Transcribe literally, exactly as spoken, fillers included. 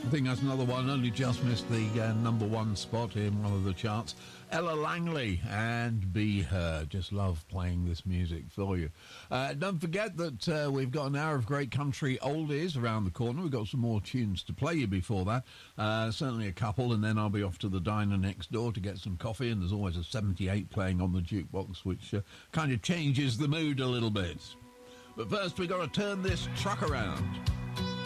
I think that's another one, only just missed the uh, number one spot in one of the charts. Ella Langley and Be Her. Just love playing this music for you. Uh, don't forget that uh, we've got an hour of great country oldies around the corner. We've got some more tunes to play you before that. Uh, certainly a couple, and then I'll be off to the diner next door to get some coffee, and there's always a seventy-eight playing on the jukebox, which uh, kind of changes the mood a little bit. But first, we've got to turn this truck around.